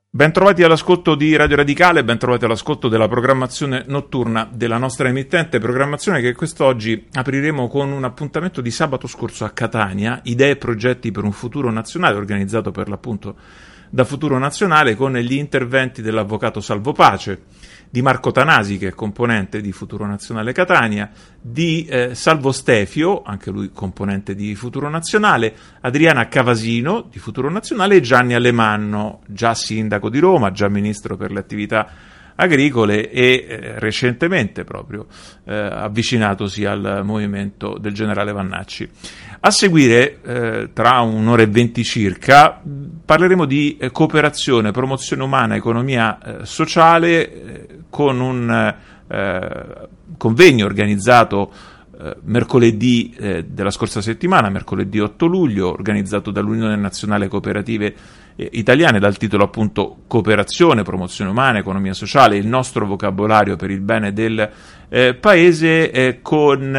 Bentrovati all'ascolto di Radio Radicale, bentrovati all'ascolto della programmazione notturna della nostra emittente, programmazione che quest'oggi apriremo con un appuntamento di sabato scorso a Catania, Idee e progetti per un futuro nazionale, organizzato per l'appunto da Futuro Nazionale, con gli interventi dell'avvocato Salvo Pace, di Marco Tanasi, che è componente di Futuro Nazionale Catania, di Salvo Stefio, anche lui componente di Futuro Nazionale, Adriana Cavasino di Futuro Nazionale e Gianni Alemanno, già sindaco di Roma, già ministro per le attività agricole e recentemente proprio avvicinatosi al movimento del generale Vannacci. A seguire, tra un'ora e 20 circa, parleremo di cooperazione, promozione umana, economia sociale, con un convegno organizzato mercoledì della scorsa settimana, mercoledì 8 luglio, organizzato dall'Unione Nazionale Cooperative Italiane, dal titolo appunto Cooperazione, promozione umana, economia sociale, il nostro vocabolario per il bene del Paese, con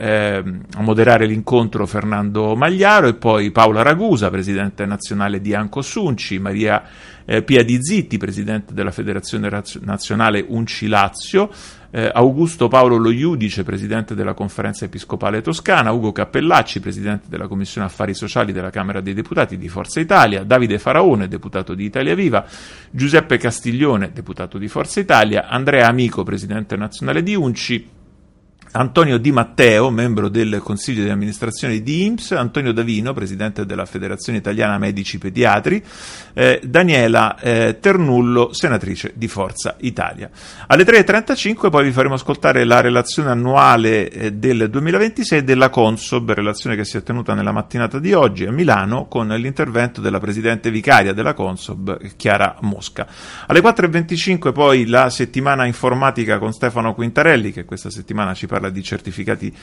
a moderare l'incontro Fernando Magliaro e poi Paola Ragusa, presidente nazionale di Ancosunci, Maria Pia Di Zitti, presidente della Federazione Nazionale Unci Lazio, Augusto Paolo Lo Iudice, presidente della Conferenza Episcopale Toscana, Ugo Cappellacci, presidente della Commissione Affari Sociali della Camera dei Deputati di Forza Italia, Davide Faraone, deputato di Italia Viva, Giuseppe Castiglione, deputato di Forza Italia, Andrea Amico, presidente nazionale di Unci, Antonio Di Matteo, membro del Consiglio di amministrazione di INPS, Antonio Davino, presidente della Federazione Italiana Medici Pediatri, Daniela Ternullo, senatrice di Forza Italia. Alle 3.35 poi vi faremo ascoltare la relazione annuale del 2026 della Consob, relazione che si è tenuta nella mattinata di oggi a Milano con l'intervento della presidente vicaria della Consob, Chiara Mosca. Alle 4.25 poi la settimana informatica con Stefano Quintarelli, che questa settimana ci parla di certificati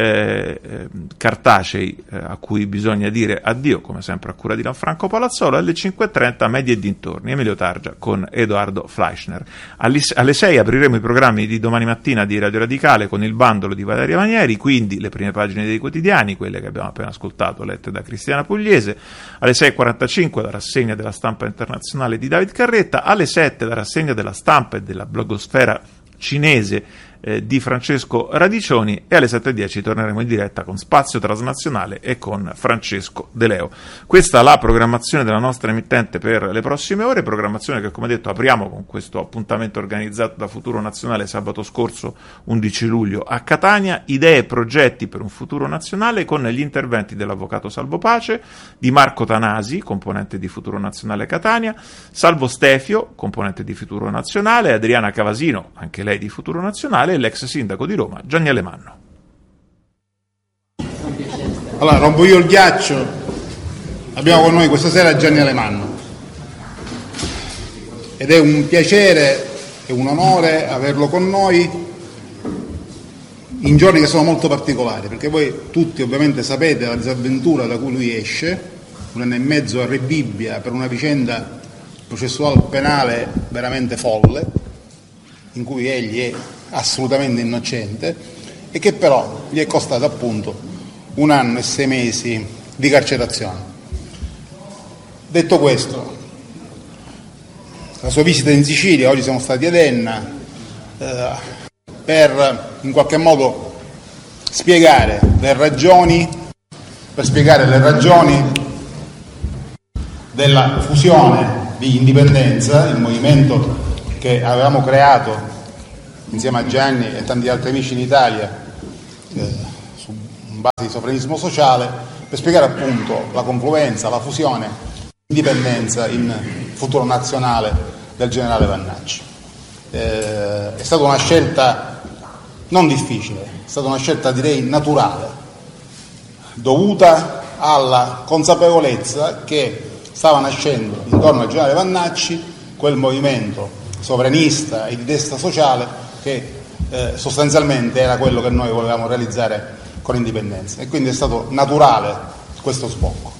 cartacei a cui bisogna dire addio, come sempre a cura di Lanfranco Palazzolo. Alle 5.30 Media e dintorni, Emilio Targia con Edoardo Fleischner. Alle 6 apriremo i programmi di domani mattina di Radio Radicale con il bandolo di Valeria Manieri, quindi le prime pagine dei quotidiani, quelle che abbiamo appena ascoltato, lette da Cristiana Pugliese. Alle 6.45 la rassegna della stampa internazionale di David Carretta. Alle 7 la rassegna della stampa e della blogosfera cinese di Francesco Radicioni, e alle 7.10 torneremo in diretta con Spazio Transnazionale e con Francesco De Leo. Questa è la programmazione della nostra emittente per le prossime ore, programmazione che, come detto, apriamo con questo appuntamento organizzato da Futuro Nazionale sabato scorso 11 luglio a Catania, idee e progetti per un futuro nazionale, con gli interventi dell'avvocato Salvo Pace, di Marco Tanasi, componente di Futuro Nazionale Catania, Salvo Stefio, componente di Futuro Nazionale, Adriana Cavasino, anche lei di Futuro Nazionale, e l'ex sindaco di Roma, Gianni Alemanno. Allora, rompo io il ghiaccio. Abbiamo con noi questa sera Gianni Alemanno ed è un piacere e un onore averlo con noi in giorni che sono molto particolari, perché voi tutti ovviamente sapete la disavventura da cui lui esce, 1 anno e mezzo a Re Bibbia per una vicenda processuale penale veramente folle, in cui egli è assolutamente innocente e che però gli è costato appunto 1 anno e 6 mesi di carcerazione. Detto questo, la sua visita in Sicilia, oggi siamo stati ad Enna, per in qualche modo spiegare le ragioni della fusione di Indipendenza, il movimento che avevamo creato insieme a Gianni e tanti altri amici in Italia su base di sovranismo sociale, per spiegare appunto la confluenza, la fusione, l'indipendenza in Futuro Nazionale del generale Vannacci. È stata una scelta non difficile, è stata una scelta direi naturale, dovuta alla consapevolezza che stava nascendo intorno al generale Vannacci quel movimento sovranista e di destra sociale che sostanzialmente era quello che noi volevamo realizzare con Indipendenza, e quindi è stato naturale questo sbocco.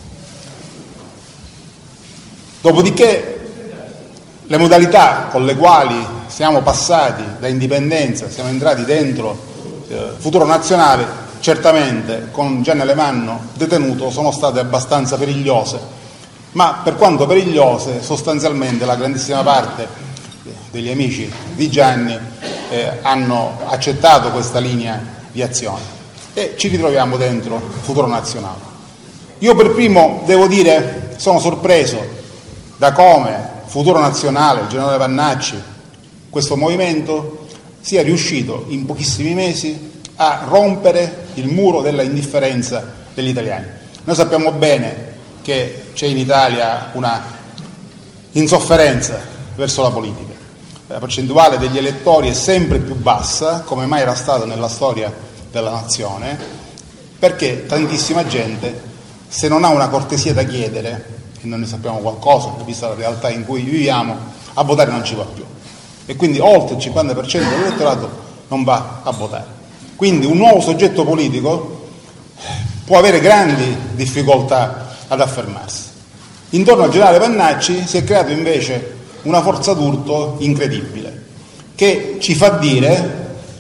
Dopodiché le modalità con le quali siamo passati da Indipendenza, siamo entrati dentro Futuro Nazionale, certamente con Gianni Alemanno detenuto, sono state abbastanza perigliose, ma per quanto perigliose, sostanzialmente la grandissima parte degli amici di Gianni hanno accettato questa linea di azione e ci ritroviamo dentro Futuro Nazionale. Io per primo devo dire sono sorpreso da come Futuro Nazionale, il generale Vannacci, questo movimento sia riuscito in pochissimi mesi a rompere il muro della indifferenza degli italiani. Noi sappiamo bene che c'è in Italia una insofferenza verso la politica. La percentuale degli elettori è sempre più bassa, come mai era stata nella storia della nazione, perché tantissima gente, se non ha una cortesia da chiedere, e noi ne sappiamo qualcosa, vista la realtà in cui viviamo, a votare non ci va più. E quindi oltre il 50% dell'elettorato non va a votare. Quindi un nuovo soggetto politico può avere grandi difficoltà ad affermarsi. Intorno al generale Vannacci si è creato invece una forza d'urto incredibile, che ci fa dire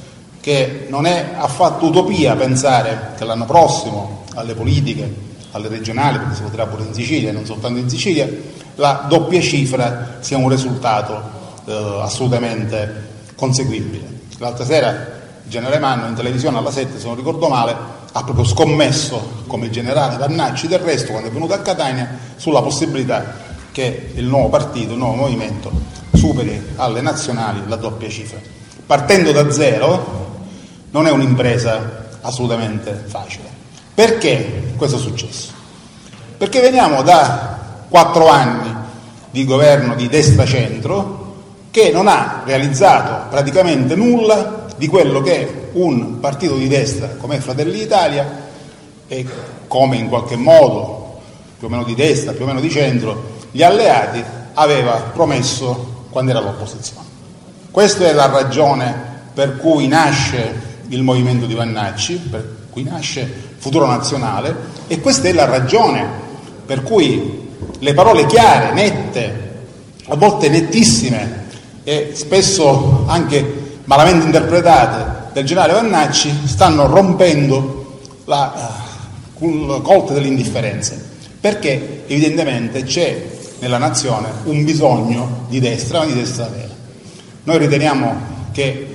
che non è affatto utopia pensare che l'anno prossimo alle politiche, alle regionali, perché si voterà pure in Sicilia, non soltanto in Sicilia, la doppia cifra sia un risultato assolutamente conseguibile. L'altra sera il generale Manno in televisione alla 7, se non ricordo male, ha proprio scommesso, come il generale Vannacci del resto, quando è venuto a Catania, sulla possibilità che il nuovo partito, il nuovo movimento, superi alle nazionali la doppia cifra. Partendo da zero non è un'impresa assolutamente facile. Perché questo è successo? Perché veniamo da 4 anni di governo di destra-centro che non ha realizzato praticamente nulla di quello che un partito di destra come Fratelli d'Italia e come in qualche modo più o meno di destra, più o meno di centro, gli alleati aveva promesso quando era all'opposizione. Questa è la ragione per cui nasce il movimento di Vannacci, per cui nasce Futuro Nazionale, e questa è la ragione per cui le parole chiare, nette, a volte nettissime e spesso anche malamente interpretate del generale Vannacci stanno rompendo la coltre dell'indifferenza, perché evidentemente c'è nella nazione un bisogno di destra, ma di destra vera. Noi riteniamo che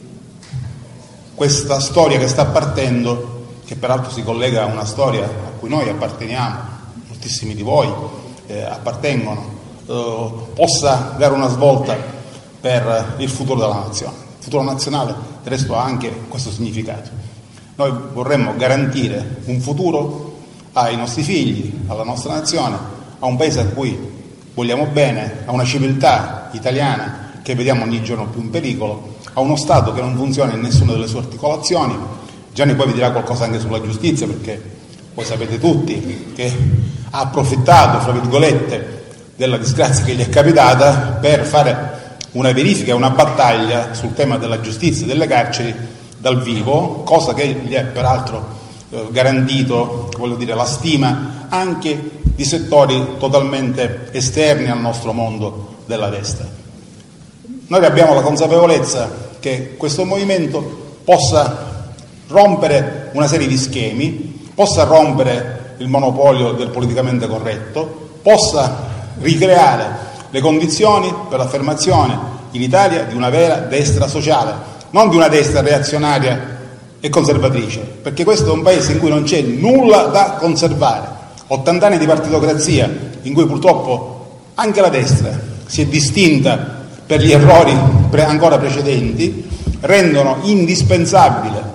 questa storia che sta partendo, che peraltro si collega a una storia a cui noi apparteniamo, moltissimi di voi appartengono, possa dare una svolta per il futuro della nazione. Il futuro nazionale del resto ha anche questo significato. Noi vorremmo garantire un futuro ai nostri figli, alla nostra nazione, a un paese a cui vogliamo bene, a una civiltà italiana che vediamo ogni giorno più in pericolo, a uno Stato che non funziona in nessuna delle sue articolazioni. Gianni poi vi dirà qualcosa anche sulla giustizia, perché voi sapete tutti che ha approfittato, fra virgolette, della disgrazia che gli è capitata per fare una verifica e una battaglia sul tema della giustizia e delle carceri dal vivo, cosa che gli è peraltro garantito, voglio dire, la stima anche di settori totalmente esterni al nostro mondo della destra. Noi abbiamo la consapevolezza che questo movimento possa rompere una serie di schemi, possa rompere il monopolio del politicamente corretto, possa ricreare le condizioni per l'affermazione in Italia di una vera destra sociale, non di una destra reazionaria e conservatrice, perché questo è un paese in cui non c'è nulla da conservare. 80 anni di partitocrazia in cui purtroppo anche la destra si è distinta per gli errori ancora precedenti, rendono indispensabile,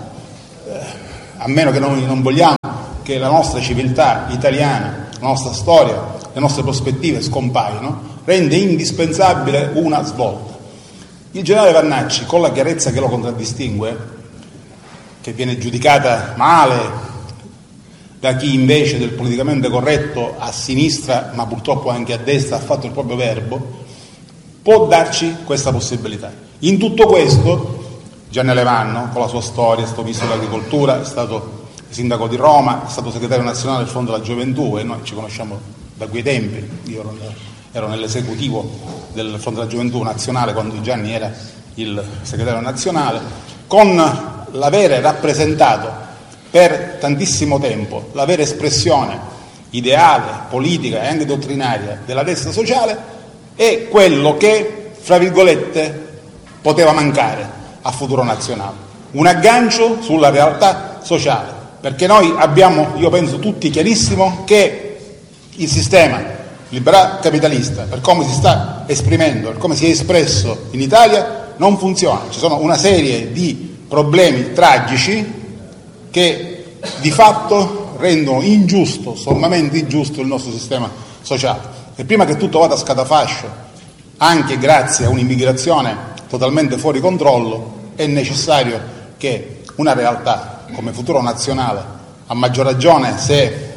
a meno che noi non vogliamo che la nostra civiltà italiana, la nostra storia, le nostre prospettive scompaiano, rende indispensabile una svolta. Il generale Vannacci, con la chiarezza che lo contraddistingue, che viene giudicata male da chi invece del politicamente corretto a sinistra, ma purtroppo anche a destra, ha fatto il proprio verbo, può darci questa possibilità. In tutto questo Gianni Alemanno, con la sua storia, è stato ministro dell'agricoltura, è stato sindaco di Roma, è stato segretario nazionale del Fondo della Gioventù, e noi ci conosciamo da quei tempi. Io ero nell'esecutivo del Fondo della Gioventù nazionale quando Gianni era il segretario nazionale, con l'avere rappresentato per tantissimo tempo la vera espressione ideale, politica e anche dottrinaria della destra sociale è quello che, fra virgolette, poteva mancare a Futuro Nazionale, un aggancio sulla realtà sociale, perché noi abbiamo, io penso tutti chiarissimo, che il sistema liberal capitalista, per come si sta esprimendo, per come si è espresso in Italia, non funziona. Ci sono una serie di problemi tragici che di fatto rendono ingiusto, sommamente ingiusto il nostro sistema sociale. E prima che tutto vada a scatafascio, anche grazie a un'immigrazione totalmente fuori controllo, è necessario che una realtà come Futuro Nazionale, a maggior ragione se,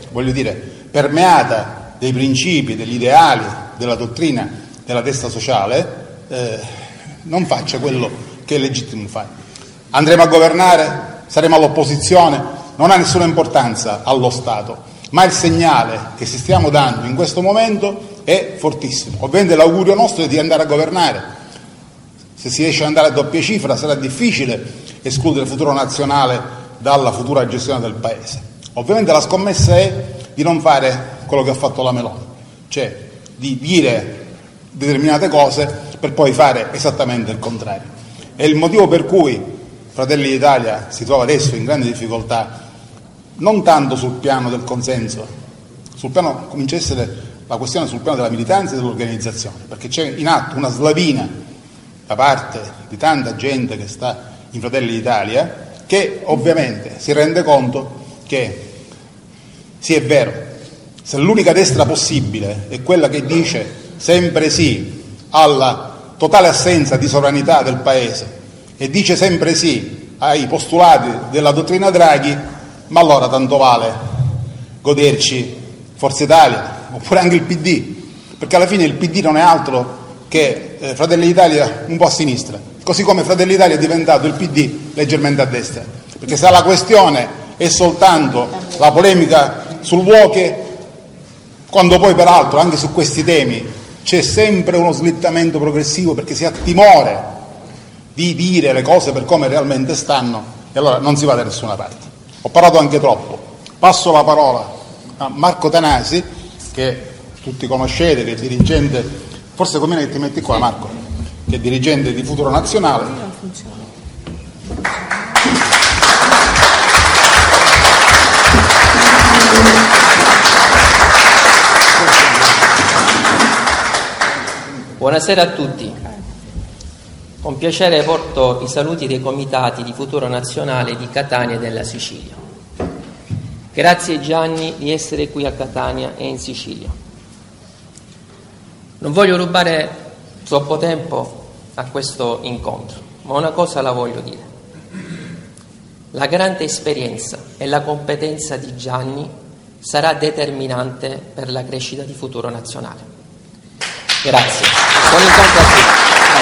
permeata dei principi, degli ideali, della dottrina della destra sociale, non faccia quello che è legittimo fare. Andremo a governare, saremo all'opposizione, non ha nessuna importanza allo Stato, ma il segnale che ci stiamo dando in questo momento è fortissimo. Ovviamente l'augurio nostro è di andare a governare. Se si riesce ad andare a doppia cifra sarà difficile escludere il Futuro Nazionale dalla futura gestione del Paese. Ovviamente la scommessa è di non fare quello che ha fatto la Meloni, cioè di dire determinate cose per poi fare esattamente il contrario. È il motivo per cui Fratelli d'Italia si trova adesso in grande difficoltà, non tanto sul piano del consenso, sul piano comincia a essere la questione sul piano della militanza e dell'organizzazione, perché c'è in atto una slavina da parte di tanta gente che sta in Fratelli d'Italia, che ovviamente si rende conto che sì, è vero, se l'unica destra possibile è quella che dice sempre sì alla totale assenza di sovranità del Paese e dice sempre sì ai postulati della dottrina Draghi, ma allora tanto vale goderci Forza Italia oppure anche il PD, perché alla fine il PD non è altro che Fratelli d'Italia un po' a sinistra, così come Fratelli d'Italia è diventato il PD leggermente a destra, perché se la questione è soltanto la polemica sul woke, quando poi peraltro anche su questi temi c'è sempre uno slittamento progressivo perché si ha timore di dire le cose per come realmente stanno, e allora non si va da nessuna parte. Ho parlato anche troppo, passo la parola a Marco Tanasi, che tutti conoscete, che è dirigente, forse conviene che ti metti qua Marco, che è dirigente di Futuro Nazionale. Buonasera a tutti. Con piacere porto i saluti dei comitati di Futuro Nazionale di Catania e della Sicilia. Grazie Gianni di essere qui a Catania e in Sicilia. Non voglio rubare troppo tempo a questo incontro, ma una cosa la voglio dire. La grande esperienza e la competenza di Gianni sarà determinante per la crescita di Futuro Nazionale. Grazie. Buon incontro a tutti.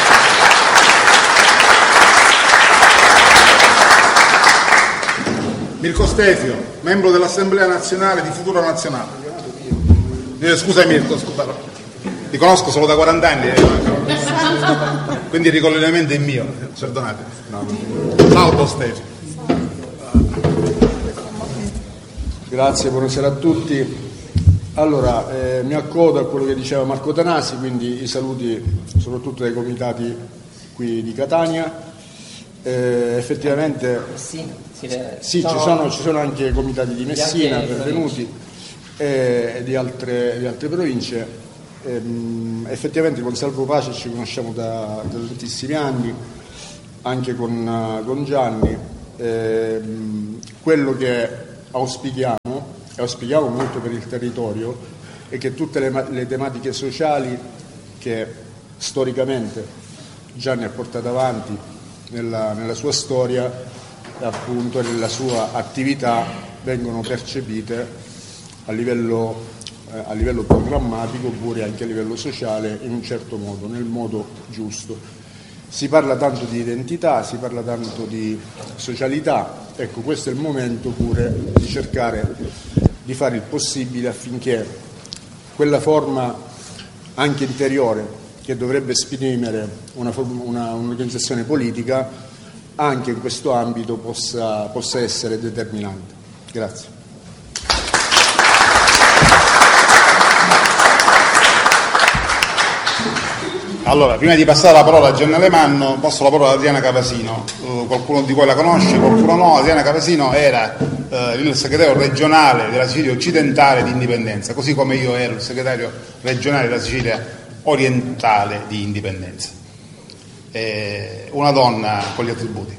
Mirko Stefio, membro dell'Assemblea Nazionale di Futuro Nazionale. Scusa Mirko, ti conosco solo da 40 anni, quindi il ricollegamento è mio, perdonate. Salvo Stefio. Grazie, buonasera a tutti. Allora, mi accodo a quello che diceva Marco Tanasi, quindi i saluti soprattutto dai comitati qui di Catania. Effettivamente sì, ci sono anche comitati di Messina pervenuti e di altre province. Effettivamente con Salvo Pace ci conosciamo da tantissimi anni, anche con Gianni. Quello che auspichiamo molto per il territorio è che tutte le tematiche sociali che storicamente Gianni ha portato avanti nella sua storia, appunto nella sua attività, vengono percepite a livello programmatico oppure anche a livello sociale in un certo modo, nel modo giusto. Si parla tanto di identità, si parla tanto di socialità, ecco, questo è il momento pure di cercare di fare il possibile affinché quella forma anche interiore che dovrebbe esprimere un'organizzazione politica anche in questo ambito possa essere determinante. Grazie. Allora, prima di passare la parola a Gianni Alemanno, passo la parola ad Adriana Cavasino. Qualcuno di voi la conosce, qualcuno no. Adriana Cavasino era il segretario regionale della Sicilia occidentale di Indipendenza, così come io ero il segretario regionale della Sicilia orientale di Indipendenza. Una donna con gli attributi.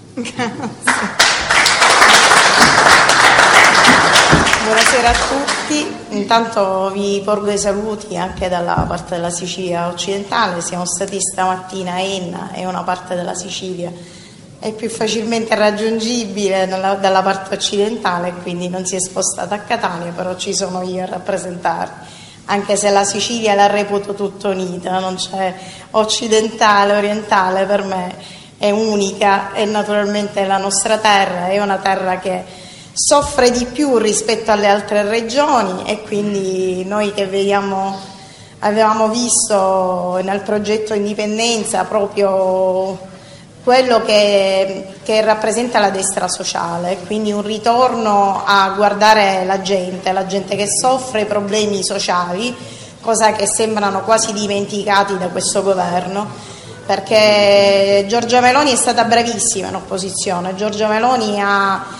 Buonasera a tutti, intanto vi porgo i saluti anche dalla parte della Sicilia occidentale. Siamo stati stamattina a Enna, è una parte della Sicilia, è più facilmente raggiungibile dalla parte occidentale, quindi non si è spostata a Catania, però ci sono io a rappresentarvi, anche se la Sicilia la reputo tutta unita, non c'è occidentale, orientale, per me è unica e naturalmente la nostra terra è una terra che soffre di più rispetto alle altre regioni e quindi noi che avevamo visto nel progetto Indipendenza proprio quello che rappresenta la destra sociale, quindi un ritorno a guardare la gente che soffre i problemi sociali, cosa che sembrano quasi dimenticati da questo governo, perché Giorgia Meloni è stata bravissima in opposizione. Giorgia Meloni ha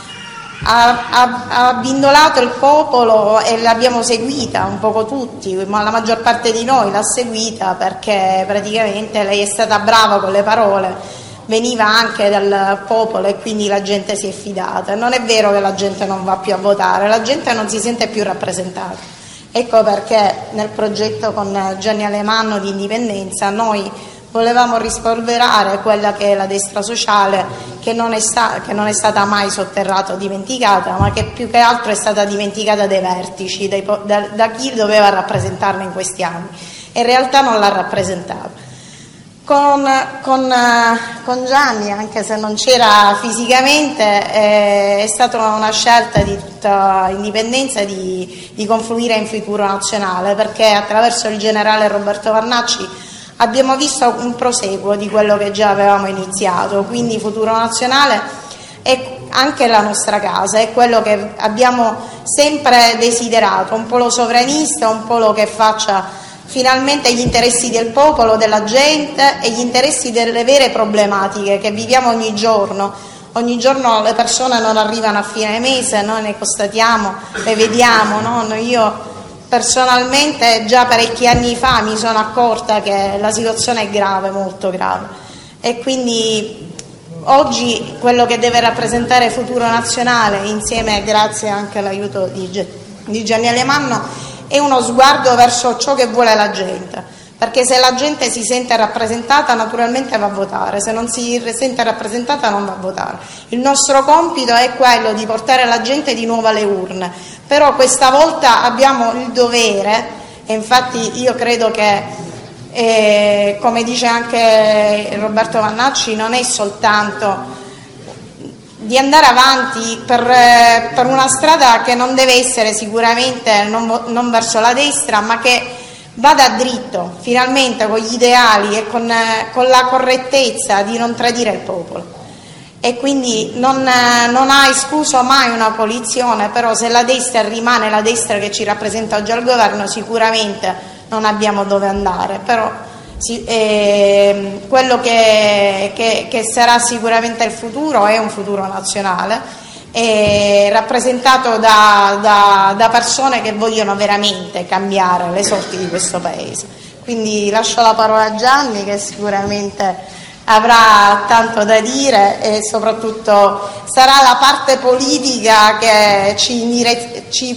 abbindolato il popolo e l'abbiamo seguita un poco tutti, ma la maggior parte di noi l'ha seguita perché praticamente lei è stata brava con le parole, veniva anche dal popolo e quindi la gente si è fidata. Non è vero che la gente non va più a votare, la gente non si sente più rappresentata. Ecco perché nel progetto con Gianni Alemanno di Indipendenza noi volevamo rispolverare quella che è la destra sociale, che non è stata mai sotterrata o dimenticata, ma che più che altro è stata dimenticata dai vertici, da chi doveva rappresentarla in questi anni. In realtà non l'ha rappresentata. Con Gianni, anche se non c'era fisicamente, è stata una scelta di tutta Indipendenza di confluire in Futuro Nazionale, perché attraverso il generale Roberto Vannacci abbiamo visto un proseguo di quello che già avevamo iniziato, quindi Futuro Nazionale è anche la nostra casa, è quello che abbiamo sempre desiderato, un polo sovranista, un polo che faccia finalmente gli interessi del popolo, della gente e gli interessi delle vere problematiche che viviamo ogni giorno. Ogni giorno le persone non arrivano a fine mese, noi ne constatiamo, le vediamo, no? Io personalmente già parecchi anni fa mi sono accorta che la situazione è grave, molto grave, e quindi oggi quello che deve rappresentare Futuro Nazionale, insieme grazie anche all'aiuto di Gianni Alemanno, è uno sguardo verso ciò che vuole la gente, perché se la gente si sente rappresentata naturalmente va a votare, se non si sente rappresentata non va a votare. Il nostro compito è quello di portare la gente di nuovo alle urne, però questa volta abbiamo il dovere, e infatti io credo che, come dice anche Roberto Vannacci, non è soltanto di andare avanti per una strada che non deve essere sicuramente non verso la destra, ma che vada dritto, finalmente con gli ideali e con la correttezza di non tradire il popolo. E quindi non ha escluso mai una coalizione, però se la destra rimane la destra che ci rappresenta oggi al governo, sicuramente non abbiamo dove andare, però quello che sarà sicuramente il futuro è un futuro nazionale, rappresentato da persone che vogliono veramente cambiare le sorti di questo Paese. Quindi lascio la parola a Gianni, che sicuramente avrà tanto da dire e soprattutto sarà la parte politica che ci